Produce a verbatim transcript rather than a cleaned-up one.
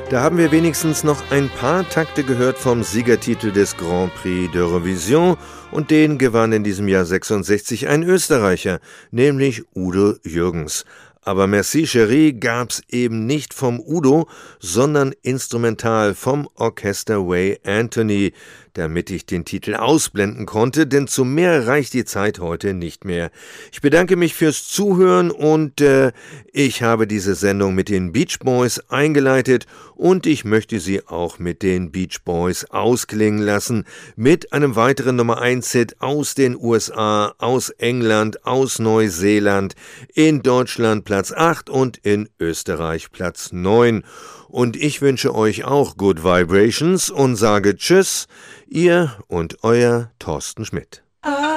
Da haben wir wenigstens noch ein paar Takte gehört vom Siegertitel des Grand Prix d'Eurovision und den gewann in diesem Jahr sechsundsechzig ein Österreicher, nämlich Udo Jürgens. Aber Merci Chérie gab's eben nicht vom Udo, sondern instrumental vom Orchester Way Anthony, damit ich den Titel ausblenden konnte, denn zu mehr reicht die Zeit heute nicht mehr. Ich bedanke mich fürs Zuhören und äh, ich habe diese Sendung mit den Beach Boys eingeleitet und ich möchte sie auch mit den Beach Boys ausklingen lassen, mit einem weiteren Nummer eins Hit aus den U S A, aus England, aus Neuseeland, in Deutschland Platz acht und in Österreich Platz neun. Und ich wünsche euch auch Good Vibrations und sage Tschüss, ihr und euer Thorsten Schmidt. Ah.